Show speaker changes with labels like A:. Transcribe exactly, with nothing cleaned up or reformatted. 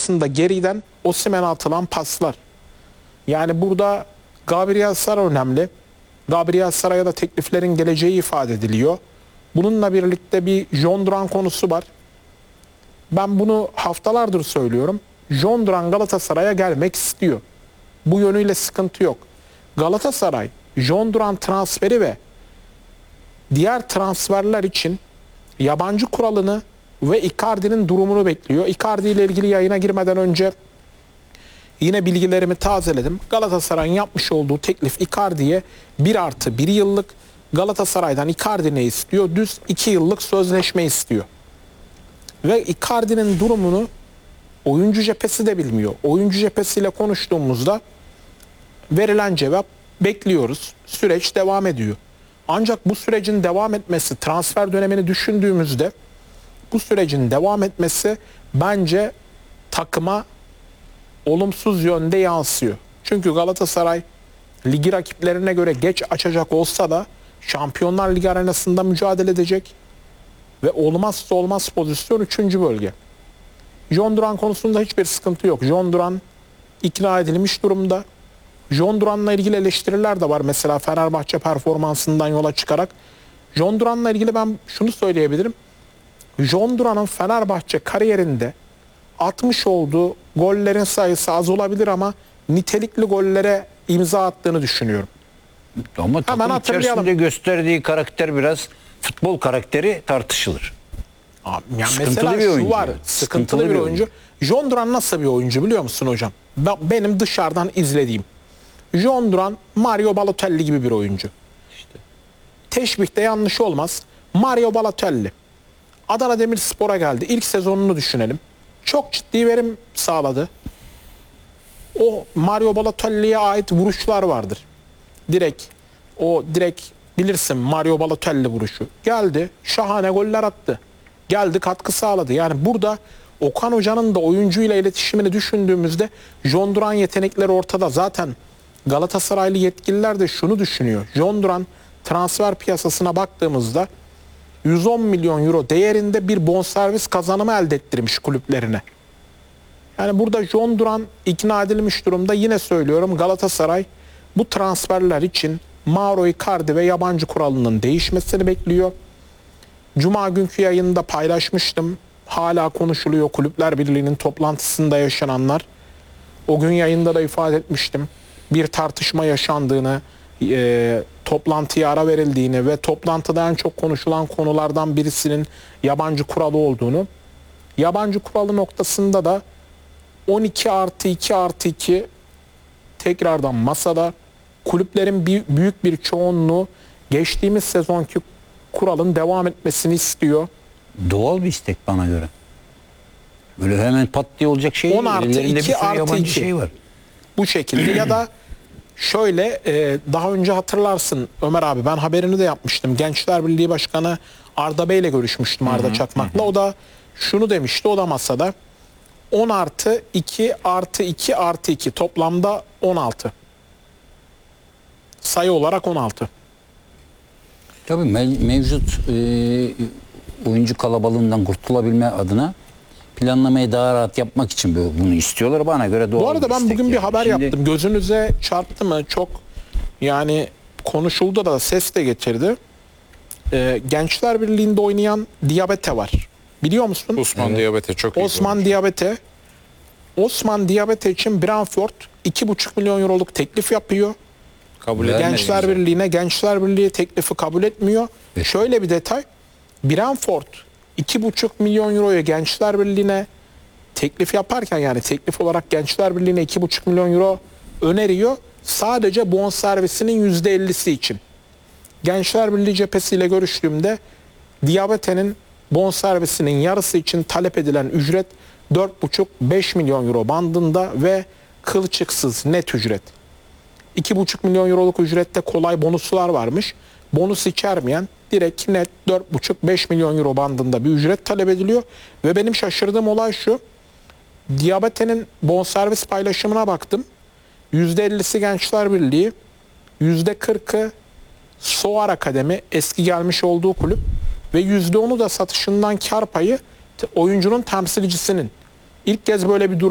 A: sonrasında geriden Osimhen'e atılan paslar. Yani burada Gabriel Sara önemli. Gabriel Sara'ya da tekliflerin geleceği ifade ediliyor. Bununla birlikte bir John Duran konusu var. Ben bunu haftalardır söylüyorum. John Duran Galatasaray'a gelmek istiyor. Bu yönüyle sıkıntı yok. Galatasaray, John Duran transferi ve diğer transferler için yabancı kuralını ve Icardi'nin durumunu bekliyor. Icardi ile ilgili yayına girmeden önce yine bilgilerimi tazeledim. Galatasaray'ın yapmış olduğu teklif Icardi'ye bir artı bir yıllık, Galatasaray'dan Icardi ne istiyor? Düz iki yıllık sözleşme istiyor. Ve Icardi'nin durumunu oyuncu cephesi de bilmiyor. Oyuncu cephesiyle konuştuğumuzda verilen cevap bekliyoruz. Süreç devam ediyor. Ancak bu sürecin devam etmesi, transfer dönemini düşündüğümüzde bu sürecin devam etmesi bence takıma olumsuz yönde yansıyor. Çünkü Galatasaray ligi rakiplerine göre geç açacak olsa da Şampiyonlar Ligi arenasında mücadele edecek ve olmazsa olmaz pozisyon üçüncü bölge. John Duran konusunda hiçbir sıkıntı yok. John Duran ikna edilmiş durumda. John Duran'la ilgili eleştiriler de var. Mesela Fenerbahçe performansından yola çıkarak. John Duran'la ilgili ben şunu söyleyebilirim. John Duran'ın Fenerbahçe kariyerinde atmış olduğu gollerin sayısı az olabilir ama nitelikli gollere imza attığını düşünüyorum.
B: Ama takım içerisinde gösterdiği karakter biraz futbol karakteri tartışılır.
A: Abi, yani
B: sıkıntılı
A: mesela
B: bir oyuncu.
A: şu var, sıkıntılı, sıkıntılı bir, bir oyuncu. oyuncu. John Duran nasıl bir oyuncu biliyor musun hocam? Ben, benim dışarıdan izlediğim. John Duran Mario Balotelli gibi bir oyuncu. İşte. Teşbihte yanlış olmaz. Mario Balotelli. Adana Demirspor'a geldi. İlk sezonunu düşünelim. Çok ciddi verim sağladı. O Mario Balotelli'ye ait vuruşlar vardır. Direkt o direkt bilirsin Mario Balotelli vuruşu. Geldi şahane goller attı. Geldi katkı sağladı. Yani burada Okan Hoca'nın da oyuncuyla iletişimini düşündüğümüzde John Duran yetenekleri ortada. Zaten Galatasaraylı yetkililer de şunu düşünüyor. John Duran transfer piyasasına baktığımızda yüz on milyon euro değerinde bir bonservis kazanımı elde ettirmiş kulüplerine. Yani burada John Duran ikna edilmiş durumda. Yine söylüyorum Galatasaray bu transferler için Mauro Icardi ve yabancı kuralının değişmesini bekliyor. Cuma günkü yayında paylaşmıştım. Hala konuşuluyor Kulüpler Birliği'nin toplantısında yaşananlar. O gün yayında da ifade etmiştim. Bir tartışma yaşandığını, e, toplantıya ara verildiğini ve toplantıda en çok konuşulan konulardan birisinin yabancı kuralı olduğunu. Yabancı kuralı noktasında da on iki artı iki artı iki tekrardan masada. Kulüplerin bir, büyük bir çoğunluğu geçtiğimiz sezonki kuralın devam etmesini istiyor.
B: Doğal bir istek bana göre. Böyle hemen pat diye olacak şey değil.
A: on artı iki artı iki
B: şey var.
A: Bu şekilde ya da şöyle e, daha önce hatırlarsın Ömer abi, ben haberini de yapmıştım. Gençler Birliği Başkanı Arda Bey ile görüşmüştüm, Arda hı hı, Çakmak'la. Hı. O da şunu demişti, o da masada. on artı iki artı iki artı iki toplamda on altı. Sayı olarak on altı.
B: Tabii me- mevcut e, oyuncu kalabalığından kurtulabilme adına planlamayı daha rahat yapmak için bunu istiyorlar. Bana göre doğal.
A: Bu arada ben bugün
B: yani.
A: bir haber
B: Şimdi...
A: yaptım. Gözünüze çarptı mı? Çok yani konuşuldu da ses de getirdi. Ee, Gençler Birliği'nde oynayan Diabete var. Biliyor musun?
C: Osman evet. Diabete çok iyi.
A: Osman Diabete. Osman Diabete için Brentford iki buçuk milyon euroluk teklif yapıyor.
C: Kabul
A: Gençler Birliği'ne, Gençler Birliği teklifi kabul etmiyor. Evet. Şöyle bir detay. Brentford iki buçuk milyon euroya Gençler Birliği'ne teklif yaparken, yani teklif olarak Gençler Birliği'ne iki buçuk milyon euro öneriyor. Sadece bonservisinin yüzde ellisi için. Gençler Birliği cephesiyle görüştüğümde Diabete'nin bonservisinin yarısı için talep edilen ücret dört buçuk beş milyon euro bandında ve kılçıksız net ücret. iki buçuk milyon euroluk ücrette kolay bonuslar varmış. Bonus içermeyen direkt net dört buçuk beş milyon euro bandında bir ücret talep ediliyor. Ve benim şaşırdığım olay şu. Diabete'nin bonservis paylaşımına baktım. yüzde ellisi Gençler Birliği, yüzde kırkı Soğar Akademi, eski gelmiş olduğu kulüp ve yüzde onu da satışından kar payı oyuncunun temsilcisinin. İlk kez böyle bir durum